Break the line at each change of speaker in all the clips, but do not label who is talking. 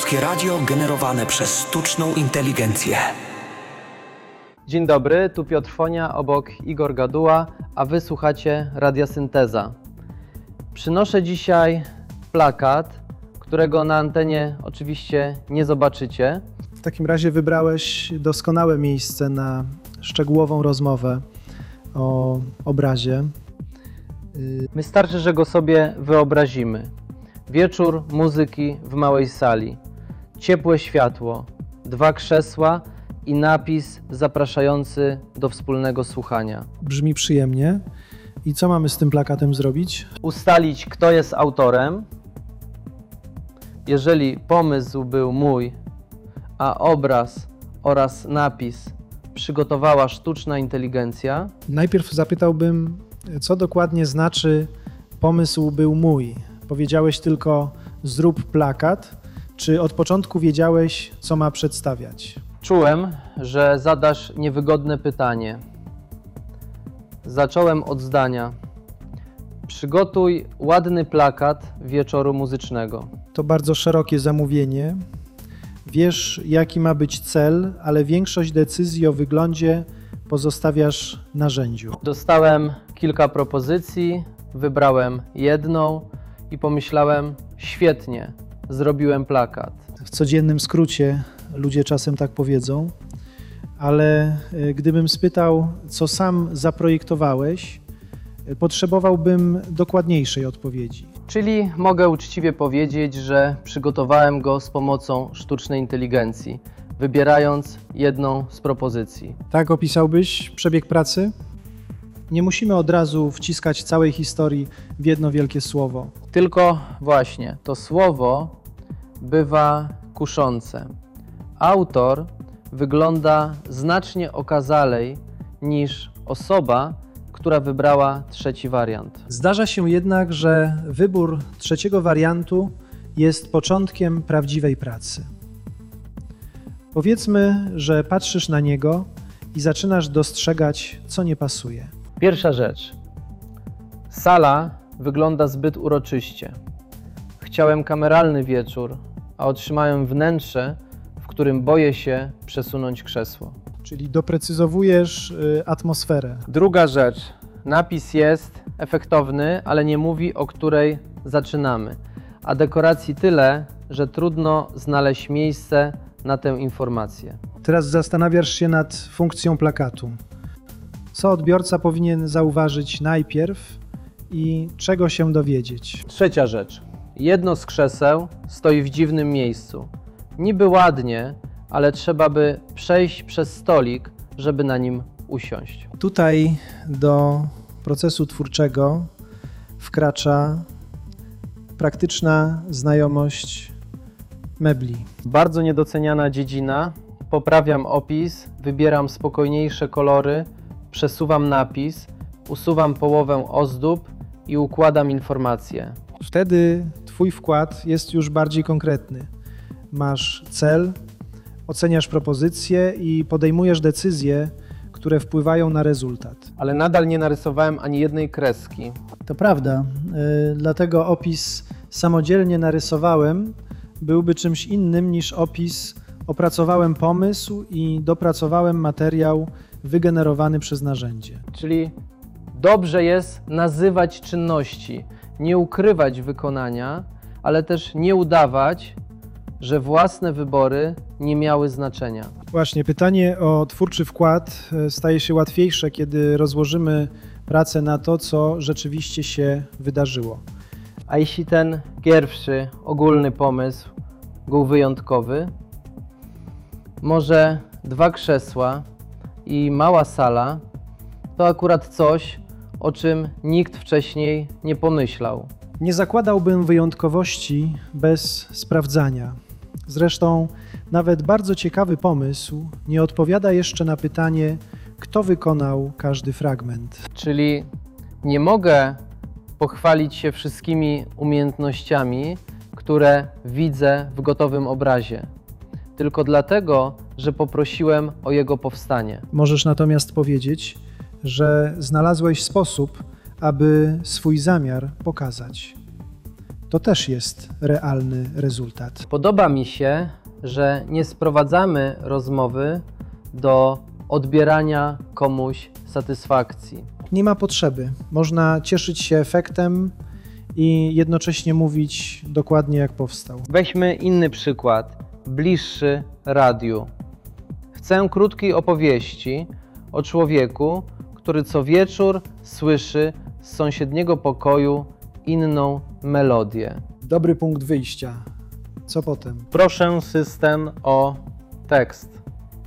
Polskie Radio generowane przez sztuczną inteligencję.
Dzień dobry, tu Piotr Fonia, obok Igor Gaduła, a wy słuchacie Radia Synteza. Przynoszę dzisiaj plakat, którego na antenie oczywiście nie zobaczycie.
W takim razie wybrałeś doskonałe miejsce na szczegółową rozmowę o obrazie.
Wystarczy, że go sobie wyobrazimy. Wieczór muzyki w małej sali. Ciepłe światło, 2 krzesła i napis zapraszający do wspólnego słuchania.
Brzmi przyjemnie. I co mamy z tym plakatem zrobić?
Ustalić, kto jest autorem. Jeżeli pomysł był mój, a obraz oraz napis przygotowała sztuczna inteligencja.
Najpierw zapytałbym, co dokładnie znaczy pomysł był mój. Powiedziałeś tylko zrób plakat, czy od początku wiedziałeś, co ma przedstawiać?
Czułem, że zadasz niewygodne pytanie. Zacząłem od zdania. Przygotuj ładny plakat wieczoru muzycznego.
To bardzo szerokie zamówienie. Wiesz, jaki ma być cel, ale większość decyzji o wyglądzie pozostawiasz narzędziu.
Dostałem kilka propozycji, wybrałem jedną i pomyślałem, świetnie, zrobiłem plakat.
W codziennym skrócie ludzie czasem tak powiedzą, ale gdybym spytał, co sam zaprojektowałeś, potrzebowałbym dokładniejszej odpowiedzi.
Czyli mogę uczciwie powiedzieć, że przygotowałem go z pomocą sztucznej inteligencji, wybierając jedną z propozycji.
Tak opisałbyś przebieg pracy? Nie musimy od razu wciskać całej historii w jedno wielkie słowo.
Tylko właśnie to słowo bywa kuszące. Autor wygląda znacznie okazalej niż osoba, która wybrała trzeci wariant.
Zdarza się jednak, że wybór trzeciego wariantu jest początkiem prawdziwej pracy. Powiedzmy, że patrzysz na niego i zaczynasz dostrzegać, co nie pasuje.
Pierwsza rzecz. Sala wygląda zbyt uroczyście. Chciałem kameralny wieczór, a otrzymałem wnętrze, w którym boję się przesunąć krzesło.
Czyli doprecyzowujesz atmosferę.
Druga rzecz. Napis jest efektowny, ale nie mówi, o której zaczynamy. A dekoracji tyle, że trudno znaleźć miejsce na tę informację.
Teraz zastanawiasz się nad funkcją plakatu. Co odbiorca powinien zauważyć najpierw i czego się dowiedzieć?
Trzecia rzecz. Jedno z krzeseł stoi w dziwnym miejscu. Niby ładnie, ale trzeba by przejść przez stolik, żeby na nim usiąść.
Tutaj do procesu twórczego wkracza praktyczna znajomość mebli.
Bardzo niedoceniana dziedzina. Poprawiam opis, wybieram spokojniejsze kolory, przesuwam napis, usuwam połowę ozdób i układam informacje.
Wtedy twój wkład jest już bardziej konkretny. Masz cel, oceniasz propozycje i podejmujesz decyzje, które wpływają na rezultat.
Ale nadal nie narysowałem ani jednej kreski.
To prawda, dlatego opis samodzielnie narysowałem byłby czymś innym niż opis opracowałem pomysł i dopracowałem materiał wygenerowany przez narzędzie.
Czyli dobrze jest nazywać czynności, nie ukrywać wykonania, ale też nie udawać, że własne wybory nie miały znaczenia.
Właśnie, pytanie o twórczy wkład staje się łatwiejsze, kiedy rozłożymy pracę na to, co rzeczywiście się wydarzyło.
A jeśli ten pierwszy, ogólny pomysł był wyjątkowy, może 2 krzesła i mała sala to akurat coś, o czym nikt wcześniej nie pomyślał.
Nie zakładałbym wyjątkowości bez sprawdzania. Zresztą nawet bardzo ciekawy pomysł nie odpowiada jeszcze na pytanie, kto wykonał każdy fragment.
Czyli nie mogę pochwalić się wszystkimi umiejętnościami, które widzę w gotowym obrazie. Tylko dlatego, że poprosiłem o jego powstanie.
Możesz natomiast powiedzieć, że znalazłeś sposób, aby swój zamiar pokazać. to też jest realny rezultat.
Podoba mi się, że nie sprowadzamy rozmowy do odbierania komuś satysfakcji.
Nie ma potrzeby. Można cieszyć się efektem i jednocześnie mówić dokładnie jak powstał.
Weźmy inny przykład, bliższy radiu. Chcę krótkiej opowieści o człowieku, który co wieczór słyszy z sąsiedniego pokoju inną melodię.
Dobry punkt wyjścia. Co potem?
Proszę system o tekst.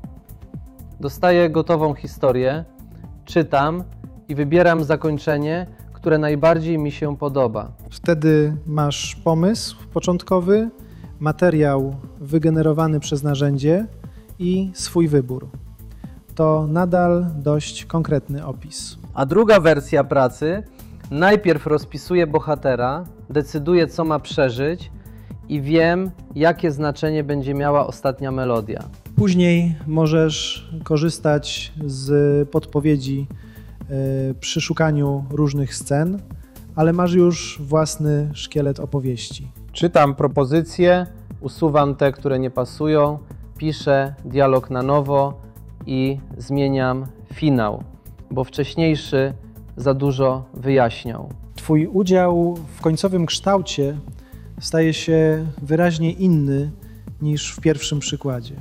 Dostaję gotową historię, czytam i wybieram zakończenie, które najbardziej mi się podoba.
Wtedy masz pomysł początkowy, materiał wygenerowany przez narzędzie i swój wybór. To nadal dość konkretny opis.
A druga wersja pracy najpierw rozpisuje bohatera, decyduje, co ma przeżyć i wiem, jakie znaczenie będzie miała ostatnia melodia.
Później możesz korzystać z podpowiedzi przy szukaniu różnych scen, ale masz już własny szkielet opowieści.
Czytam propozycje, usuwam te, które nie pasują, piszę dialog na nowo i zmieniam finał, bo wcześniejszy za dużo wyjaśniał.
Twój udział w końcowym kształcie staje się wyraźnie inny niż w pierwszym przykładzie.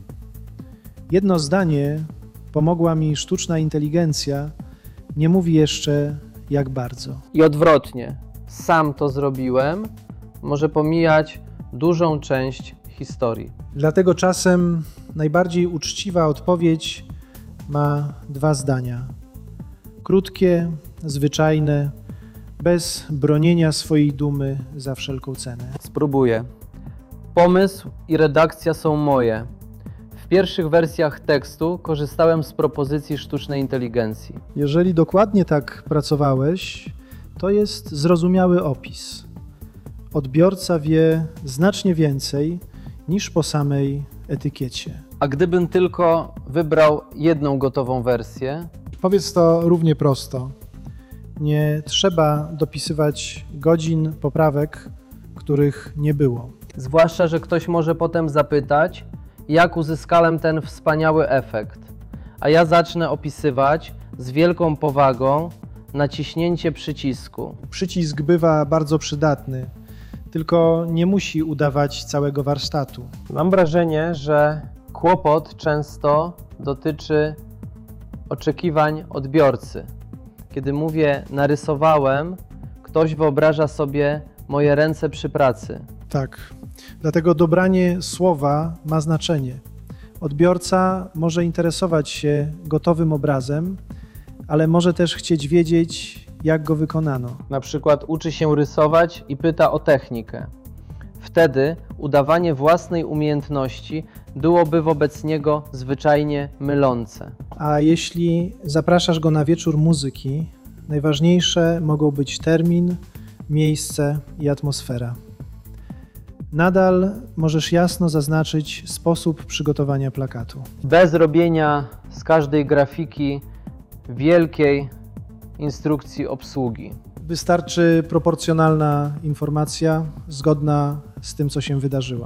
Jedno zdanie pomogła mi sztuczna inteligencja, nie mówi jeszcze jak bardzo.
I odwrotnie, sam to zrobiłem, może pomijać dużą część historii.
Dlatego czasem najbardziej uczciwa odpowiedź ma dwa zdania. Krótkie, zwyczajne, bez bronienia swojej dumy za wszelką cenę.
Spróbuję. Pomysł i redakcja są moje. W pierwszych wersjach tekstu korzystałem z propozycji sztucznej inteligencji.
Jeżeli dokładnie tak pracowałeś, to jest zrozumiały opis. Odbiorca wie znacznie więcej niż po samej etykiecie.
A gdybym tylko wybrał jedną gotową wersję,
Powiedz to równie prosto. Nie trzeba dopisywać godzin poprawek, których nie było.
zwłaszcza, że ktoś może potem zapytać, jak uzyskałem ten wspaniały efekt, a ja zacznę opisywać z wielką powagą naciśnięcie przycisku.
Przycisk bywa bardzo przydatny, tylko nie musi udawać całego warsztatu.
Mam wrażenie, że kłopot często dotyczy oczekiwań odbiorcy. Kiedy mówię narysowałem, ktoś wyobraża sobie moje ręce przy pracy.
Tak, dlatego dobranie słowa ma znaczenie. Odbiorca może interesować się gotowym obrazem, ale może też chcieć wiedzieć, jak go wykonano.
Na przykład uczy się rysować i pyta o technikę. Wtedy udawanie własnej umiejętności byłoby wobec niego zwyczajnie mylące.
A jeśli zapraszasz go na wieczór muzyki, najważniejsze mogą być termin, miejsce i atmosfera. Nadal możesz jasno zaznaczyć sposób przygotowania plakatu.
Bez robienia z każdej grafiki wielkiej instrukcji obsługi.
Wystarczy proporcjonalna informacja zgodna z tym, co się wydarzyło.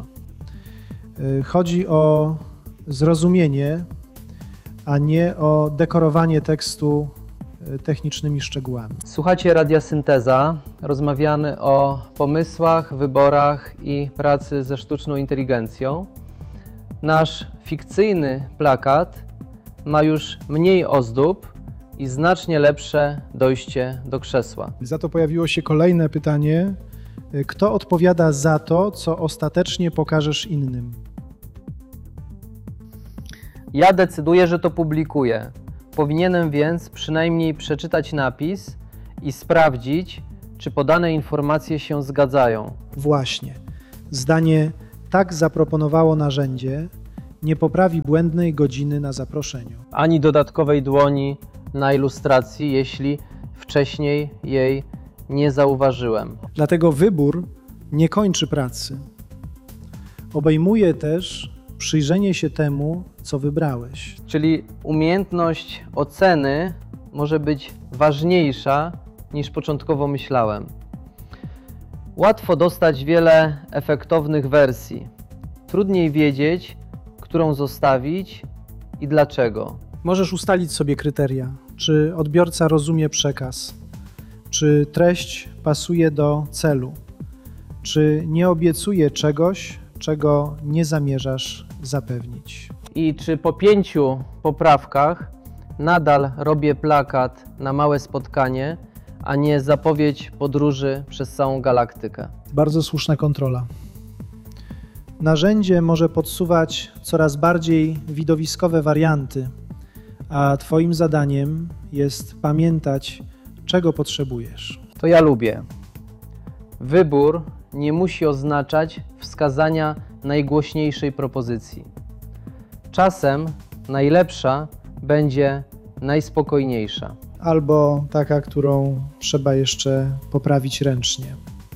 Chodzi o zrozumienie, a nie o dekorowanie tekstu technicznymi szczegółami.
Słuchacie Radia Synteza. Rozmawiamy o pomysłach, wyborach i pracy ze sztuczną inteligencją. Nasz fikcyjny plakat ma już mniej ozdób i znacznie lepsze dojście do krzesła.
Za to pojawiło się kolejne pytanie. Kto odpowiada za to, co ostatecznie pokażesz innym?
Ja decyduję, że to publikuję. Powinienem więc przynajmniej przeczytać napis i sprawdzić, czy podane informacje się zgadzają.
Właśnie. Zdanie tak zaproponowało narzędzie nie poprawi błędnej godziny na zaproszeniu.
Ani dodatkowej dłoni na ilustracji, jeśli wcześniej jej nie zauważyłem.
Dlatego wybór nie kończy pracy. Obejmuje też przyjrzenie się temu, co wybrałeś.
Czyli umiejętność oceny może być ważniejsza niż początkowo myślałem. Łatwo dostać wiele efektownych wersji. Trudniej wiedzieć, którą zostawić i dlaczego.
Możesz ustalić sobie kryteria, czy odbiorca rozumie przekaz, czy treść pasuje do celu, czy nie obiecuje czegoś, czego nie zamierzasz zapewnić.
I czy po 5 poprawkach nadal robię plakat na małe spotkanie, a nie zapowiedź podróży przez całą galaktykę.
Bardzo słuszna kontrola. Narzędzie może podsuwać coraz bardziej widowiskowe warianty, a Twoim zadaniem jest pamiętać, czego potrzebujesz.
To ja lubię. Wybór nie musi oznaczać wskazania najgłośniejszej propozycji. Czasem najlepsza będzie najspokojniejsza.
Albo taka, którą trzeba jeszcze poprawić ręcznie.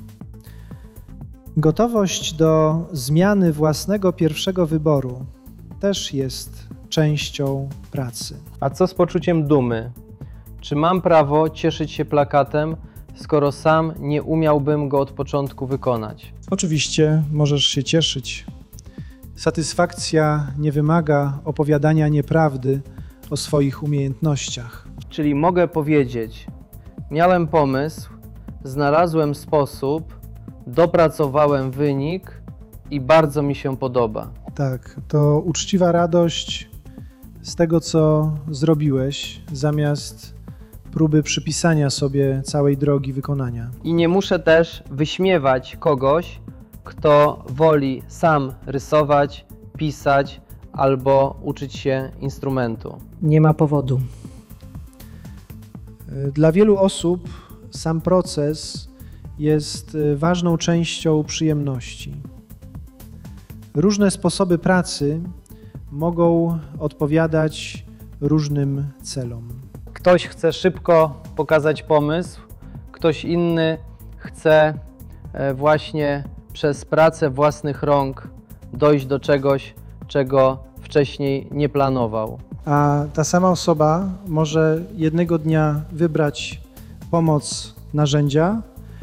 Gotowość do zmiany własnego pierwszego wyboru też jest częścią pracy.
A co z poczuciem dumy? Czy mam prawo cieszyć się plakatem, skoro sam nie umiałbym go od początku wykonać?
Oczywiście możesz się cieszyć. Satysfakcja nie wymaga opowiadania nieprawdy o swoich umiejętnościach.
Czyli mogę powiedzieć, miałem pomysł, znalazłem sposób, dopracowałem wynik i bardzo mi się podoba.
Tak, to uczciwa radość z tego, co zrobiłeś, zamiast próby przypisania sobie całej drogi wykonania.
I nie muszę też wyśmiewać kogoś, kto woli sam rysować, pisać albo uczyć się instrumentu.
Nie ma powodu.
Dla wielu osób sam proces jest ważną częścią przyjemności. Różne sposoby pracy mogą odpowiadać różnym celom.
Ktoś chce szybko pokazać pomysł, ktoś inny chce właśnie przez pracę własnych rąk dojść do czegoś, czego wcześniej nie planował.
A ta sama osoba może jednego dnia wybrać pomoc narzędzia,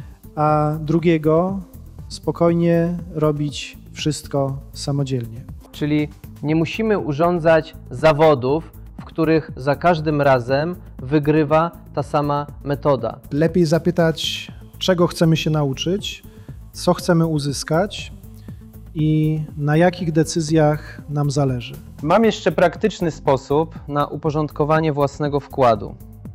a drugiego spokojnie robić wszystko samodzielnie.
Czyli nie musimy urządzać zawodów, w których za każdym razem wygrywa ta sama metoda.
Lepiej zapytać, czego chcemy się nauczyć, co chcemy uzyskać i na jakich decyzjach nam zależy.
Mam jeszcze praktyczny sposób na uporządkowanie własnego wkładu.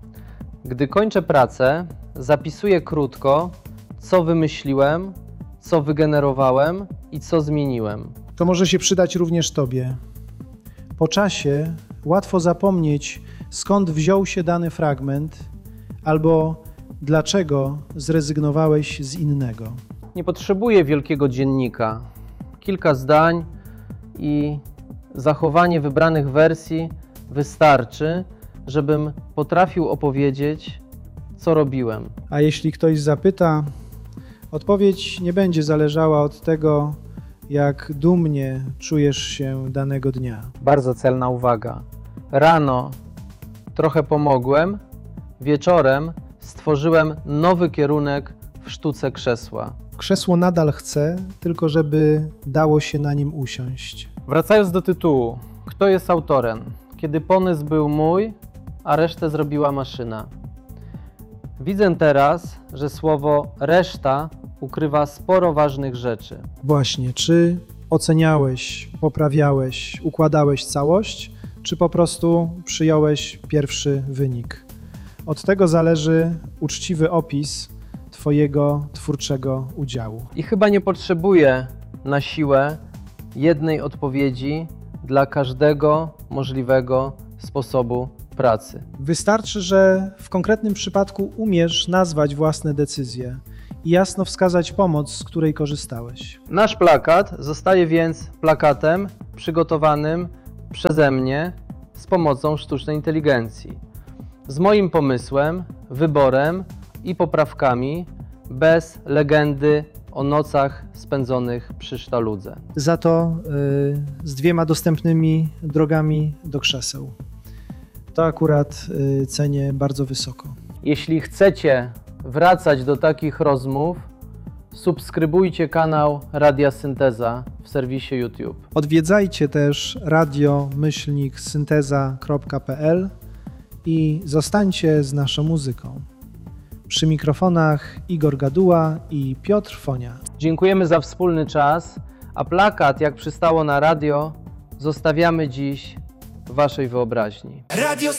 Gdy kończę pracę, zapisuję krótko, co wymyśliłem, co wygenerowałem i co zmieniłem.
To może się przydać również Tobie. Po czasie łatwo zapomnieć, skąd wziął się dany fragment albo dlaczego zrezygnowałeś z innego.
Nie potrzebuję wielkiego dziennika. Kilka zdań i zachowanie wybranych wersji wystarczy, żebym potrafił opowiedzieć, co robiłem.
A jeśli ktoś zapyta, odpowiedź nie będzie zależała od tego, jak dumnie czujesz się danego dnia.
Bardzo celna uwaga. Rano trochę pomogłem, wieczorem stworzyłem nowy kierunek w sztuce krzesła.
Krzesło nadal chce, tylko żeby dało się na nim usiąść.
Wracając do tytułu. Kto jest autorem? Kiedy pomysł był mój, a resztę zrobiła maszyna. Widzę teraz, że słowo reszta ukrywa sporo ważnych rzeczy.
Właśnie, czy oceniałeś, poprawiałeś, układałeś całość, czy po prostu przyjąłeś pierwszy wynik? Od tego zależy uczciwy opis Twojego twórczego udziału.
I chyba nie potrzebuję na siłę jednej odpowiedzi dla każdego możliwego sposobu pracy.
Wystarczy, że w konkretnym przypadku umiesz nazwać własne decyzje i jasno wskazać pomoc, z której korzystałeś.
Nasz plakat zostaje więc plakatem przygotowanym przeze mnie z pomocą sztucznej inteligencji. Z moim pomysłem, wyborem i poprawkami, bez legendy o nocach spędzonych przy sztaludze.
Za to z 2 dostępnymi drogami do krzeseł. To akurat cenię bardzo wysoko.
Jeśli chcecie wracać do takich rozmów, Subskrybujcie kanał Radia Synteza w serwisie YouTube.
Odwiedzajcie też radio-synteza.pl i zostańcie z naszą muzyką. Przy mikrofonach Igor Gaduła i Piotr Fonia.
Dziękujemy za wspólny czas, a plakat, jak przystało na radio, zostawiamy dziś w waszej wyobraźni.
Radio